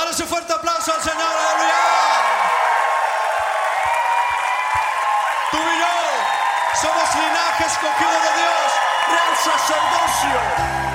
Dale ese fuerte aplauso al Señor, aleluya. Tú y yo somos linaje escogido de Dios, real sacerdocio.